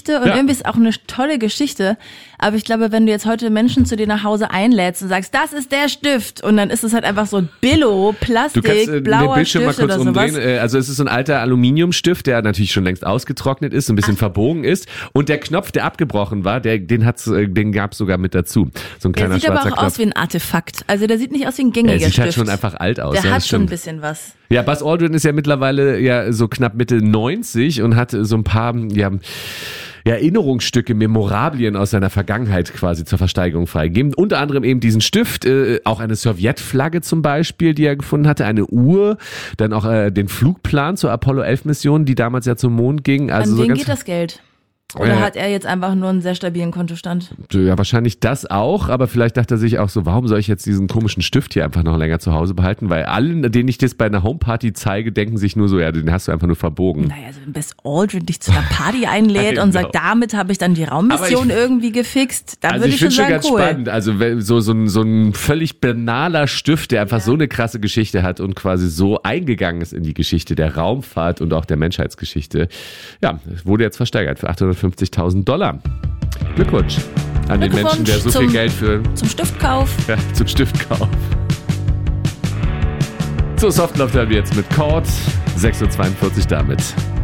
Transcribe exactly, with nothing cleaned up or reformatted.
Geschichte und Ja. irgendwie ist es auch eine tolle Geschichte. Aber ich glaube, wenn du jetzt heute Menschen zu dir nach Hause einlädst und sagst, das ist der Stift und dann ist es halt einfach so ein Billo, Plastik, Du kannst äh, blauer den Bildschirm mal Stift kurz oder umdrehen. sowas. Äh, Also es ist so ein alter Aluminiumstift, der natürlich schon längst ausgetrocknet ist, ein bisschen Ach. verbogen ist. Und der Knopf, der abgebrochen war, der, den hat's, äh, den gab's sogar mit dazu. So ein Der kleiner sieht aber schwarzer auch Knopf. aus wie ein Artefakt. Also der sieht nicht aus wie ein gängiger Er sieht Stift. halt schon einfach alt aus. Der ja, hat das schon ein stimmt. bisschen was. Ja, Buzz Aldrin ist ja mittlerweile ja so knapp Mitte neunzig und hat so ein paar ja, Erinnerungsstücke, Memorabilien aus seiner Vergangenheit quasi zur Versteigerung freigegeben. Unter anderem eben diesen Stift, äh, auch eine Sowjetflagge zum Beispiel, die er gefunden hatte, eine Uhr, dann auch äh, den Flugplan zur Apollo elf Mission, die damals ja zum Mond ging. Also An so wen ganz geht das Geld? Oder Äh, hat er jetzt einfach nur einen sehr stabilen Kontostand? Ja, wahrscheinlich das auch, aber vielleicht dachte er sich auch so, warum soll ich jetzt diesen komischen Stift hier einfach noch länger zu Hause behalten? Weil allen, denen ich das bei einer Homeparty zeige, denken sich nur so, ja, den hast du einfach nur verbogen. Naja, also wenn Buzz Aldrin dich zu einer Party einlädt Genau. und sagt, damit habe ich dann die Raummission Aber ich- irgendwie gefixt, dann Also würde ich ich schon finde schon sagen, ganz cool. spannend. Also wenn- so, so, ein, so ein völlig banaler Stift, der einfach so eine krasse Geschichte hat und quasi so eingegangen ist in die Geschichte der Raumfahrt und auch der Menschheitsgeschichte. Ja, wurde jetzt versteigert für achthundertfünfzigtausend Dollar. Glückwunsch an den Glückwunsch Menschen, der so zum- viel Geld für Zum Stiftkauf. ja, zum Stiftkauf. So, Softloft haben wir jetzt mit Chord. sechs Uhr zweiundvierzig damit.